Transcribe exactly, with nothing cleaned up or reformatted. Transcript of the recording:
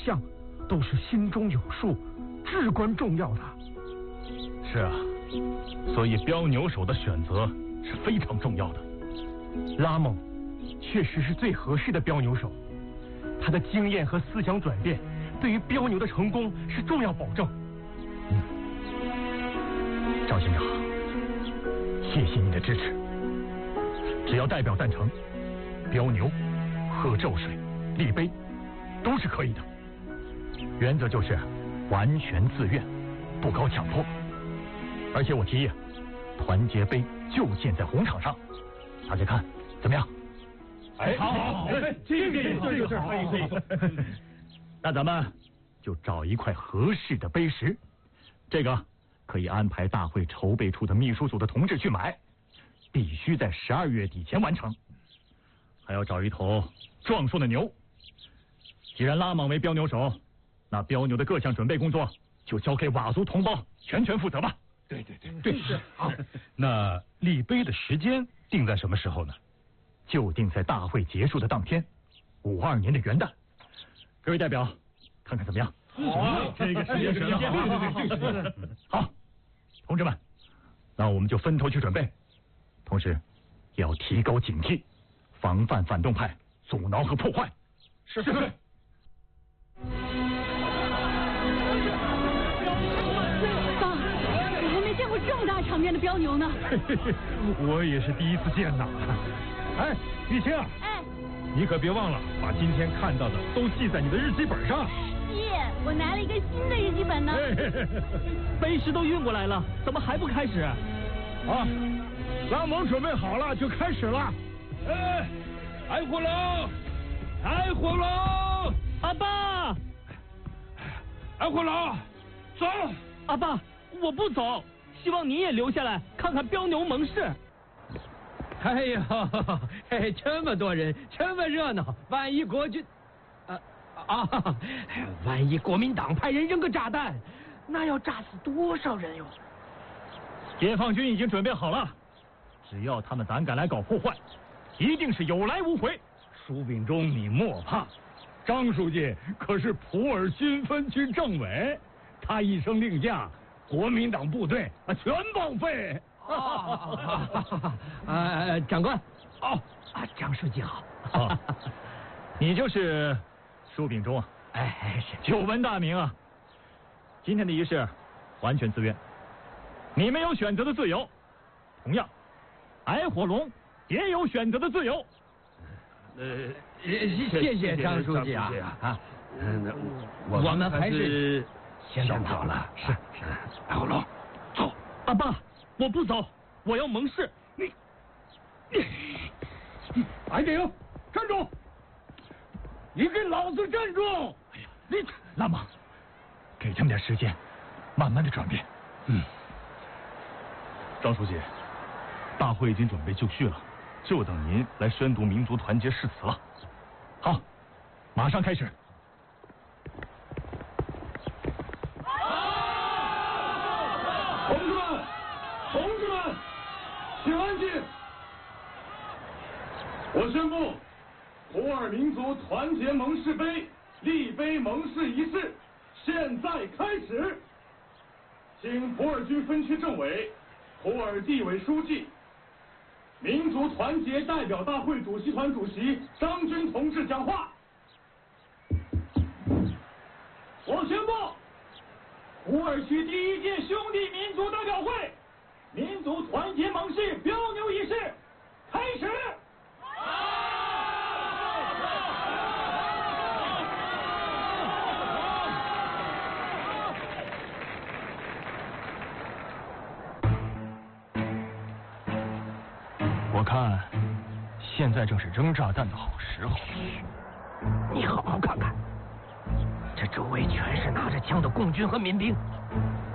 项都是心中有数，至关重要的。 是啊，所以标牛手的选择是非常重要的。 拉蒙确实是最合适的标牛手，他的经验和思想转变对于标牛的成功是重要保证。 嗯，赵县长，谢谢你的支持。只要代表赞成，标牛、喝咒水、立碑都是可以的。原则就是完全自愿，不搞强迫。而且我提议，团结碑就建在红场上，大家看怎么样？ 哎，好好好，这个这个可以可以。 那咱们就找一块合适的碑石，这个可以安排大会筹备处的秘书组的同志去买，必须在十二月底前完成。还要找一头壮硕的牛。既然拉蒙为标牛手，那标牛的各项准备工作就交给佤族同胞全权负责吧。 对对对对， 是好。那立碑的时间定在什么时候呢？ 就定在大会结束的当天，五二年的元旦。各位代表，看看怎么样？ 好，这个时间时间好，对对对， 好，同志们，那我们就分头去准备，同时也要提高警惕，防范反动派阻挠和破坏。 是是。 这么大场面的标牛呢？ 我也是第一次见呐。哎，玉清啊， 哎， 你可别忘了把今天看到的都记在你的日记本上。 耶，我拿了一个新的日记本呢。 碑石都运过来了，怎么还不开始？ 啊，拉蒙准备好了，就开始了。哎，开火喽！开火喽！ 阿爸， 开火喽！走！ 阿爸，我不走。希望你也留下来看看标牛盟誓。 哎呦，嘿，这么多人，这么热闹，万一国军，啊啊，万一国民党派人扔个炸弹，那要炸死多少人哟？ 解放军已经准备好了，只要他们胆敢来搞破坏，一定是有来无回。 苏秉忠，你莫怕，张书记可是普洱军分区政委，他一声令下，国民党部队啊全报废。 啊，长官，哦，啊，张书记好。 啊，你就是苏秉忠啊？ 哎，是。 久闻大名啊！今天的仪式完全自愿，你们有选择的自由，同样，矮火龙也有选择的自由。 呃，谢谢张书记啊啊，嗯，我们还是先走了。是是，矮火龙，走。 阿爸，我不走，我要盟誓。 你，你，白顶，站住！你给老子站住！ 哎呀，你拉蒙，给他们点时间，慢慢的转变。 嗯， 张书记，大会已经准备就绪了，就等您来宣读民族团结誓词了。好，马上开始。 同志们，同志们，请安静！我宣布，普洱民族团结盟誓碑立碑盟誓仪式现在开始。请普洱军分区政委、普洱地委书记、民族团结代表大会主席团主席张军同志讲话。我宣布，普洱区第一届兄弟民族代表会民族团结盟誓标牛仪式开始。 我看，现在正是扔炸弹的好时候。 你好好看看，这周围全是拿着枪的共军和民兵，